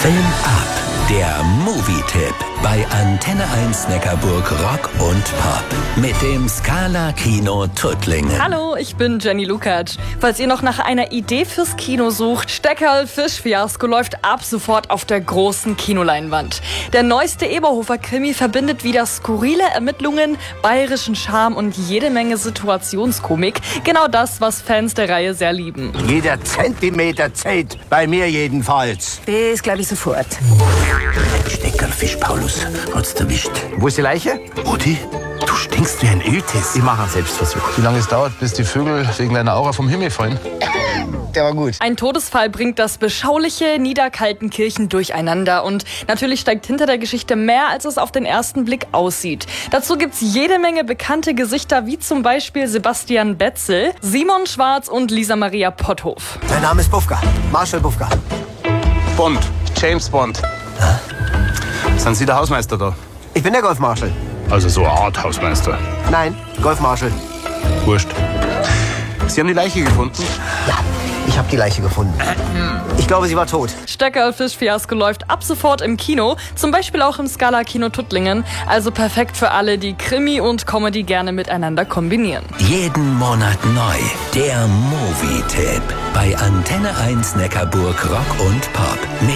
Film ab, der Movie-Tipp bei Antenne 1 Neckarburg Rock und Pop mit dem Scala Kino Tuttlingen. Hallo, ich bin Jenny Lukacs. Falls ihr noch nach einer Idee fürs Kino sucht, Steckerl Fischfiasko läuft ab sofort auf der großen Kinoleinwand. Der neueste Eberhofer-Krimi verbindet wieder skurrile Ermittlungen, bayerischen Charme und jede Menge Situationskomik. Genau das, was Fans der Reihe sehr lieben. Jeder Zentimeter zählt, bei mir jedenfalls. Das glaube ich sofort. Steckerlfisch, Paulus, hat's erwischt. Wo ist die Leiche? Rudi, du stinkst wie ein Ötis. Ich mache einen Selbstversuch. Wie lange es dauert, bis die Vögel wegen deiner Aura vom Himmel fallen? Der war gut. Ein Todesfall bringt das beschauliche Niederkaltenkirchen durcheinander und natürlich steigt hinter der Geschichte mehr, als es auf den ersten Blick aussieht. Dazu gibt's jede Menge bekannte Gesichter, wie zum Beispiel Sebastian Betzel, Simon Schwarz und Lisa Maria Potthof. Mein Name ist Bufka. Marshall Bufka. Bond. James Bond. Sind Sie der Hausmeister da? Ich bin der Golfmarschall. Also so eine Art Hausmeister. Nein, Golfmarschall. Wurscht. Sie haben die Leiche gefunden? Ja, ich habe die Leiche gefunden. Ich glaube, sie war tot. Steckerl Fischfiasko läuft ab sofort im Kino, zum Beispiel auch im Scala Kino Tuttlingen. Also perfekt für alle, die Krimi und Comedy gerne miteinander kombinieren. Jeden Monat neu, der Movie-Tipp bei Antenne 1 Neckarburg Rock und Pop.